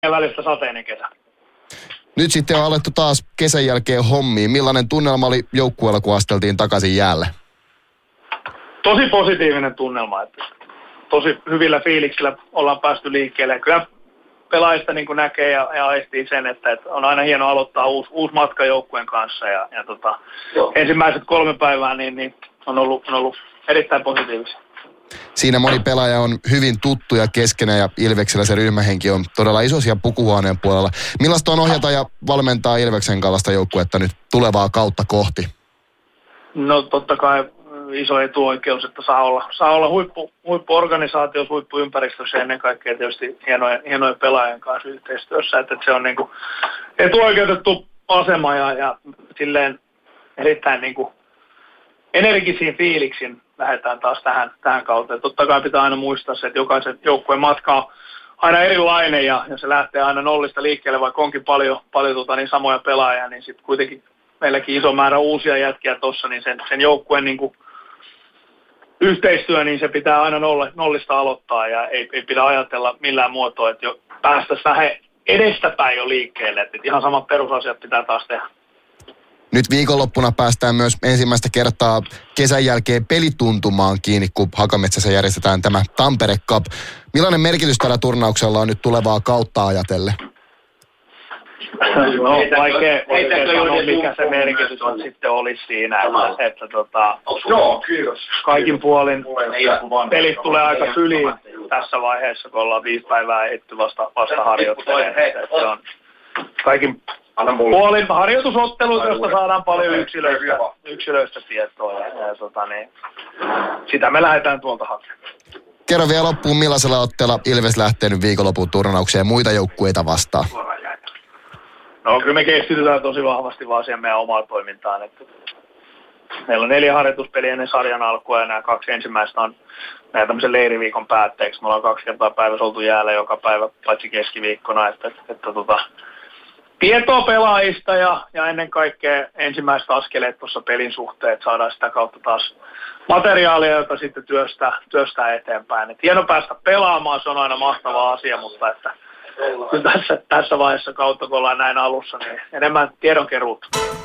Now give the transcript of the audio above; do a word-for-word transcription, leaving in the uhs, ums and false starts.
välistä sateinen kesä. Nyt sitten on alettu taas kesän jälkeen hommiin. Millainen tunnelma oli joukkueella, kun asteltiin takaisin jäälle? Tosi positiivinen tunnelma. Että tosi hyvillä fiiliksillä ollaan päästy liikkeelle. Kyllä pelaajista niin kuin näkee ja, ja aistii sen, että, että on aina hieno aloittaa uusi, uusi matka joukkueen kanssa. Ja, ja tota, ensimmäiset kolme päivää niin, niin on, ollut, on ollut erittäin positiivisia. Siinä moni pelaaja on hyvin tuttuja keskenään ja Ilveksellä se ryhmähenki on todella iso siellä pukuhuoneen puolella. Millaista on ohjata ja valmentaa Ilveksen kaltaista joukkuetta nyt tulevaa kautta kohti? No totta kai iso etuoikeus, että saa olla, saa olla huippu, huippuorganisaatiossa, huippuympäristössä ja ennen kaikkea tietysti hienojen, hienojen pelaajien kanssa yhteistyössä. Että, että se on niin kuin etuoikeutettu asema ja, ja silleen erittäin niin kuin energisin fiiliksin lähdetään taas tähän, tähän kauteen. Totta kai pitää aina muistaa se, että jokaisen joukkueen matka on aina erilainen ja, ja se lähtee aina nollista liikkeelle, vaikka onkin paljon, paljon tota, niin samoja pelaajia, niin sitten kuitenkin meilläkin iso määrä uusia jätkiä tuossa, niin sen, sen joukkueen niin kuin yhteistyö, niin se pitää aina nollista aloittaa ja ei, ei pidä ajatella millään muotoa, että jo päästäisiin vähän edestäpäin jo liikkeelle, että ihan samat perusasiat pitää taas tehdä. Nyt viikonloppuna päästään myös ensimmäistä kertaa kesän jälkeen pelituntumaan kiinni, kun Hakametsässä järjestetään tämä Tampere Cup. Millainen merkitys tällä turnauksella on nyt tulevaa kautta ajatellen? No, vaikea, vaikea sanoa, mikä se merkitys on sitten olisi siinä, että, että tota, kaikin puolin pelit tulee aika syliin tässä vaiheessa, kun ollaan viisi päivää ehditty vasta, vasta harjoittelemaan. Se on kaikin puolin harjoitusottelut, josta saadaan paljon yksilöistä, yksilöistä tietoa ja, ja tota, niin, sitä me lähdetään tuolta hakemaan. Kerro vielä loppuun, millaisella otteella Ilves lähtee nyt viikonlopun turnaukseen ja muita joukkueita vastaan? No kyllä me keskitytään tosi vahvasti vaan siihen meidän omaan toimintaan. Että meillä on neljä harjoituspeliä ennen sarjan alkua ja nämä kaksi ensimmäistä on näin tämmöisen leiriviikon päätteeksi. Me ollaan kaksi kertaa päivässä oltu jäällä joka päivä, paitsi keskiviikkona. Että, että, että tota, tietoa pelaajista ja, ja ennen kaikkea ensimmäistä askeleet tuossa pelin suhteen, että saadaan sitä kautta taas materiaalia, jota sitten työstää, työstää eteenpäin. Et hieno päästä pelaamaan, se on aina mahtava asia, mutta että kyllä tässä, tässä vaiheessa kautta, kun ollaan näin alussa, niin enemmän tiedonkeruuta.